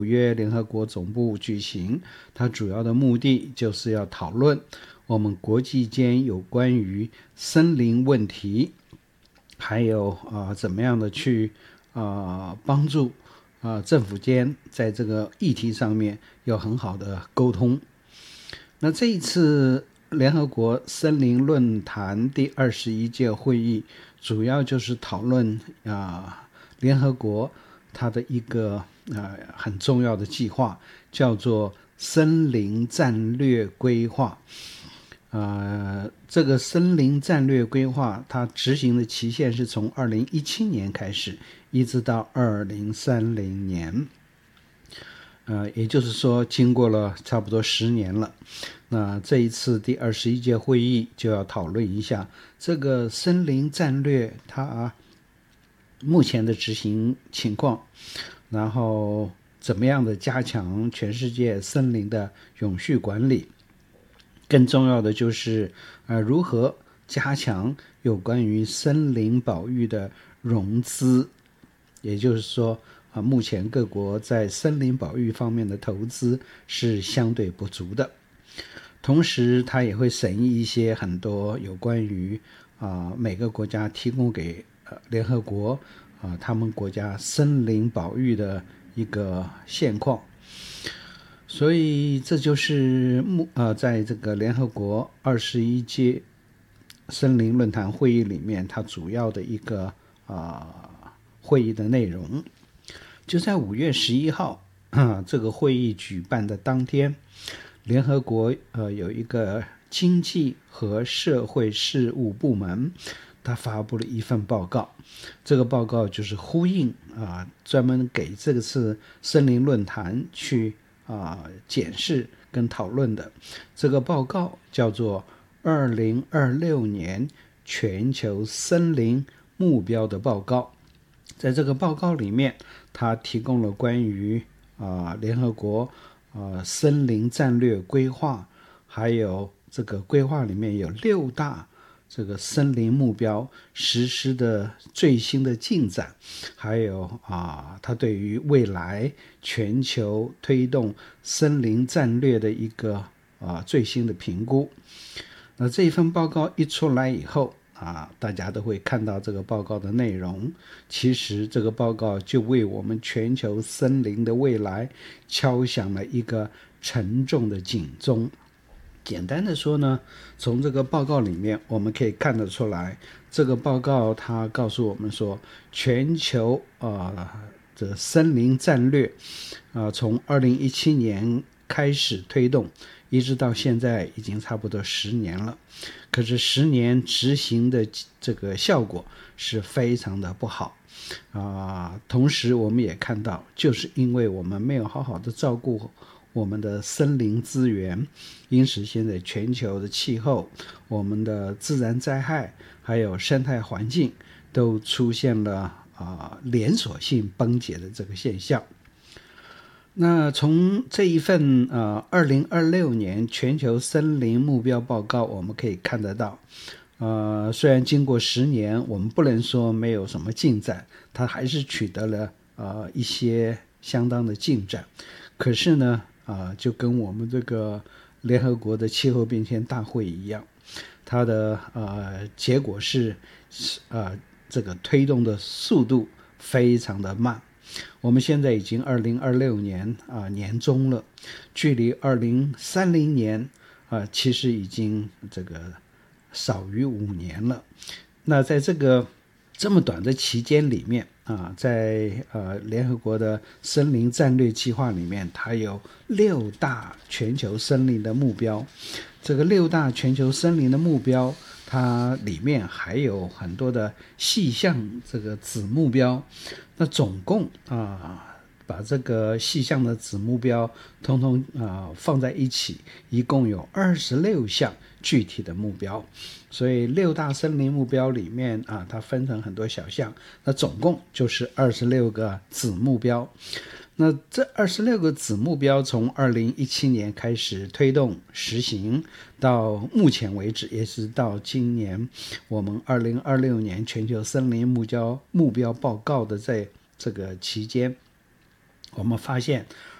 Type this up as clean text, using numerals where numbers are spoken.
约联合国总部举行，它主要的目的就是要讨论我们国际间有关于森林问题，还有怎么样的去帮助政府间在这个议题上面有很好的沟通。那这一次联合国森林论坛第21届会议，主要就是讨论联合国它的一个很重要的计划，叫做森林战略规划。这个森林战略规划它执行的期限是从2017年开始，一直到2030年。也就是说经过了差不多10年了。那这一次第21届会议就要讨论一下这个森林战略它目前的执行情况，然后怎么样的加强全世界森林的永续管理，更重要的就是如何加强有关于森林保育的融资，也就是说目前各国在森林保育方面的投资是相对不足的。同时它也会审议一些很多有关于每个国家提供给联合国他们国家森林保育的一个现况。所以这就是在这个联合国21届森林论坛会议里面它主要的一个会议的内容。就在5月11号这个会议举办的当天，联合国有一个经济和社会事务部门，他发布了一份报告。这个报告就是呼应专门给这次森林论坛去检视跟讨论的。这个报告叫做2026年全球森林目标的报告。在这个报告里面，它提供了关于联合国森林战略规划，还有这个规划里面有6大这个森林目标实施的最新的进展，还有它对于未来全球推动森林战略的一个最新的评估。那这一份报告一出来以后大家都会看到这个报告的内容。其实这个报告就为我们全球森林的未来敲响了一个沉重的警钟。简单的说呢，从这个报告里面我们可以看得出来，这个报告它告诉我们说，全球这个森林战略从2017年开始推动，一直到现在已经差不多10年了。可是10年执行的这个效果是非常的不好同时我们也看到，就是因为我们没有好好的照顾我们的森林资源，因此现在全球的气候、我们的自然灾害还有生态环境都出现了连锁性崩解的这个现象。那从这一份2026年全球森林目标报告我们可以看得到，虽然经过10年，我们不能说没有什么进展，它还是取得了一些相当的进展。可是呢就跟我们这个联合国的气候变迁大会一样，它的结果是这个推动的速度非常的慢。我们现在已经2026年年中了，距离2030年其实已经这个少于5年了。那在这个这么短的期间里面在联合国的森林战略计划里面，它有6大全球森林的目标。这个6大全球森林的目标，它里面还有很多的细项这个子目标。那总共把这个细项的子目标通通放在一起，一共有26项具体的目标。所以6大森林目标里面它分成很多小项，那总共就是26个子目标。那这26个子目标从2017年开始推动实行，到目前为止，也是到今年我们2026年全球森林目标报告的在这个期间， 我们发现